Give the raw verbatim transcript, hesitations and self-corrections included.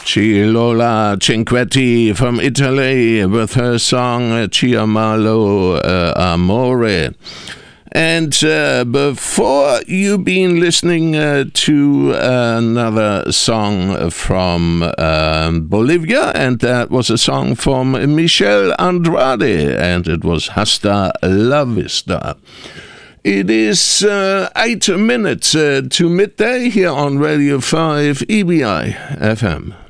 Lola Cinquetti from Italy with her song Ci Malo uh, Amore. And uh, before you've been listening uh, to another song from uh, Bolivia, and that was a song from Michel Andrade, and it was Hasta la Vista. It is uh, eight minutes uh, to midday here on Radio five E B I F M.